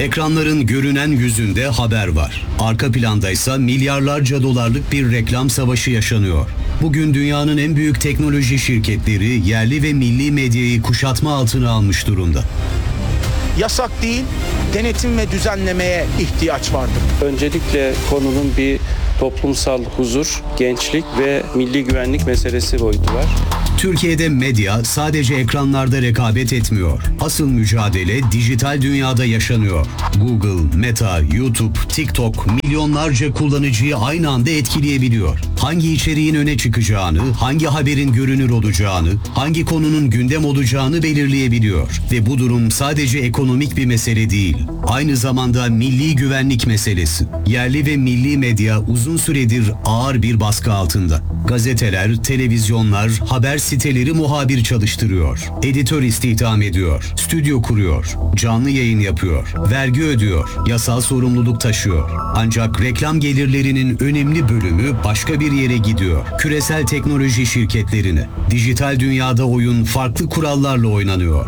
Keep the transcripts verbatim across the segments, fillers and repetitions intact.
Ekranların görünen yüzünde haber var. Arka plandaysa milyarlarca dolarlık bir reklam savaşı yaşanıyor. Bugün dünyanın en büyük teknoloji şirketleri yerli ve milli medyayı kuşatma altına almış durumda. Yasak değil, denetim ve düzenlemeye ihtiyaç vardır. Öncelikle konunun bir toplumsal huzur, gençlik ve milli güvenlik meselesi boyutu var. Türkiye'de medya sadece ekranlarda rekabet etmiyor. Asıl mücadele dijital dünyada yaşanıyor. Google, Meta, YouTube, TikTok milyonlarca kullanıcıyı aynı anda etkileyebiliyor. Hangi içeriğin öne çıkacağını, hangi haberin görünür olacağını, hangi konunun gündem olacağını belirleyebiliyor. Ve bu durum sadece ekonomik bir mesele değil. Aynı zamanda milli güvenlik meselesi. Yerli ve milli medya uzun süredir ağır bir baskı altında. Gazeteler, televizyonlar, haber siteleri muhabir çalıştırıyor. Editör istihdam ediyor. Stüdyo kuruyor. Canlı yayın yapıyor. Vergi ödüyor. Yasal sorumluluk taşıyor. Ancak reklam gelirlerinin önemli bölümü başka bir yere gidiyor. Küresel teknoloji şirketlerine. Dijital dünyada oyun farklı kurallarla oynanıyor.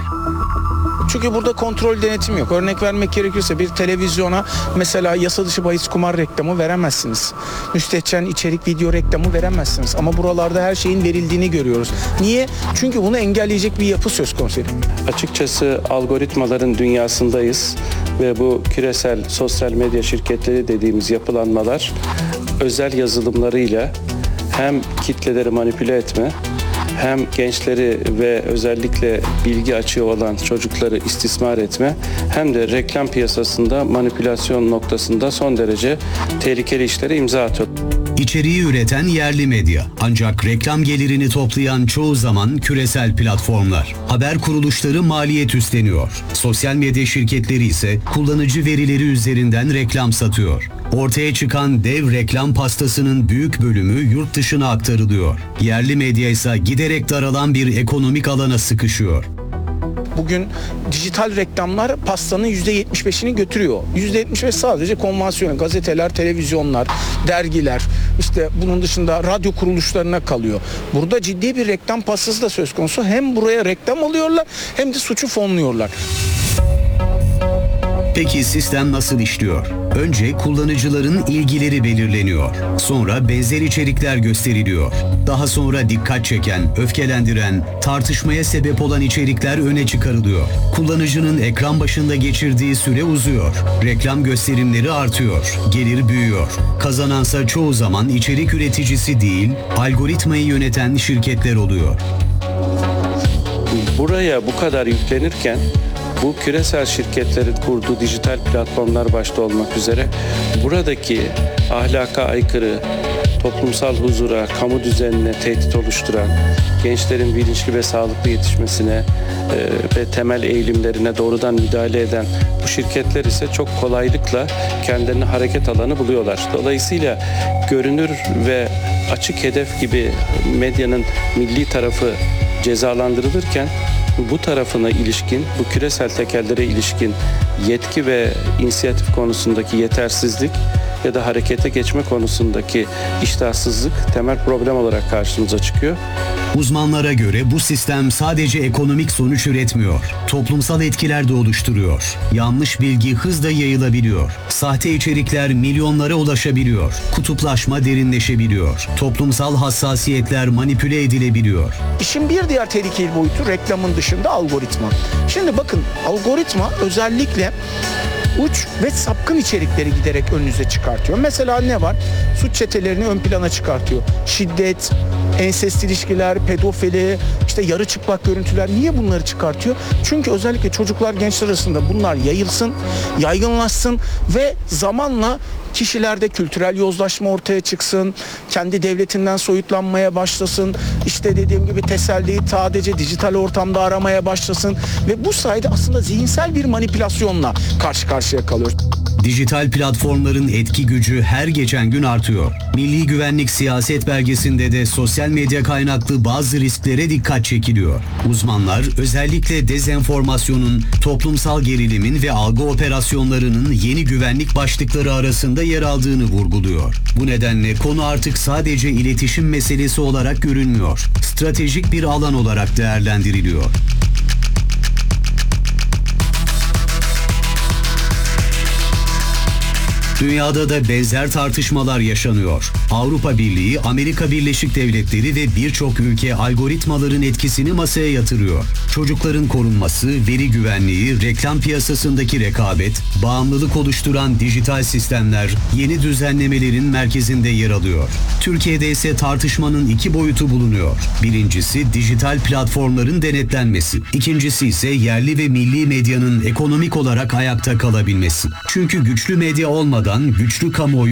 Çünkü burada kontrol, denetim yok. Örnek vermek gerekirse bir televizyona mesela yasa dışı bahis kumar reklamı veremezsiniz. Müstehcen içerik video reklamı veremezsiniz. Ama buralarda her şeyin verildiğini görüyoruz. Niye? Çünkü bunu engelleyecek bir yapı söz konusu. Açıkçası algoritmaların dünyasındayız ve bu küresel sosyal medya şirketleri dediğimiz yapılanmalar özel yazılımlarıyla hem kitleleri manipüle etme, hem gençleri ve özellikle bilgi açığı olan çocukları istismar etme, hem de reklam piyasasında manipülasyon noktasında son derece tehlikeli işlere imza atıyor. İçeriği üreten yerli medya. Ancak reklam gelirini toplayan çoğu zaman küresel platformlar. Haber kuruluşları maliyet üstleniyor. Sosyal medya şirketleri ise kullanıcı verileri üzerinden reklam satıyor. Ortaya çıkan dev reklam pastasının büyük bölümü yurt dışına aktarılıyor. Yerli medya ise giderek daralan bir ekonomik alana sıkışıyor. Bugün dijital reklamlar pastanın yüzde yetmiş beşini götürüyor. yüzde yetmiş beş sadece konvansiyonel gazeteler, televizyonlar, dergiler, işte bunun dışında radyo kuruluşlarına kalıyor. Burada ciddi bir reklam pastası da söz konusu. Hem buraya reklam alıyorlar hem de suçu fonluyorlar. Peki sistem nasıl işliyor? Önce kullanıcıların ilgileri belirleniyor. Sonra benzer içerikler gösteriliyor. Daha sonra dikkat çeken, öfkelendiren, tartışmaya sebep olan içerikler öne çıkarılıyor. Kullanıcının ekran başında geçirdiği süre uzuyor. Reklam gösterimleri artıyor. Gelir büyüyor. Kazanansa çoğu zaman içerik üreticisi değil, algoritmayı yöneten şirketler oluyor. Buraya bu kadar yüklenirken bu küresel şirketlerin kurduğu dijital platformlar başta olmak üzere buradaki ahlaka aykırı, toplumsal huzura, kamu düzenine tehdit oluşturan, gençlerin bilinçli ve sağlıklı yetişmesine e, ve temel eğilimlerine doğrudan müdahale eden bu şirketler ise çok kolaylıkla kendilerine hareket alanı buluyorlar. Dolayısıyla görünür ve açık hedef gibi medyanın milli tarafı cezalandırılırken bu tarafına ilişkin, bu küresel tekerlere ilişkin yetki ve inisiyatif konusundaki yetersizlik ya da harekete geçme konusundaki iştahsızlık temel problem olarak karşımıza çıkıyor. Uzmanlara göre bu sistem sadece ekonomik sonuç üretmiyor, toplumsal etkiler de oluşturuyor. Yanlış bilgi hızla yayılabiliyor. Sahte içerikler milyonlara ulaşabiliyor. Kutuplaşma derinleşebiliyor. Toplumsal hassasiyetler manipüle edilebiliyor. İşin bir diğer tehlikeli boyutu reklamın dışında algoritma. Şimdi bakın, algoritma özellikle uç ve sapkın içerikleri giderek önünüze çıkartıyor. Mesela ne var? Suç çetelerini ön plana çıkartıyor. Şiddet, ensest ilişkiler, pedofili, işte yarı çıplak görüntüler. Niye bunları çıkartıyor? Çünkü özellikle çocuklar, gençler arasında bunlar yayılsın, yaygınlaşsın ve zamanla kişilerde kültürel yozlaşma ortaya çıksın, kendi devletinden soyutlanmaya başlasın, işte dediğim gibi teselliyi sadece dijital ortamda aramaya başlasın ve bu sayede aslında zihinsel bir manipülasyonla karşı karşıya kalıyoruz. Dijital platformların etki gücü her geçen gün artıyor. Milli Güvenlik Siyaset Belgesi'nde de sosyal medya kaynaklı bazı risklere dikkat çekiliyor. Uzmanlar özellikle dezenformasyonun, toplumsal gerilimin ve algı operasyonlarının yeni güvenlik başlıkları arasında yer aldığını vurguluyor. Bu nedenle konu artık sadece iletişim meselesi olarak görünmüyor. Stratejik bir alan olarak değerlendiriliyor. Dünyada da benzer tartışmalar yaşanıyor. Avrupa Birliği, Amerika Birleşik Devletleri ve birçok ülke algoritmaların etkisini masaya yatırıyor. Çocukların korunması, veri güvenliği, reklam piyasasındaki rekabet, bağımlılık oluşturan dijital sistemler yeni düzenlemelerin merkezinde yer alıyor. Türkiye'de ise tartışmanın iki boyutu bulunuyor. Birincisi dijital platformların denetlenmesi. İkincisi ise yerli ve milli medyanın ekonomik olarak ayakta kalabilmesi. Çünkü güçlü medya olmadan güçlü kamuoyu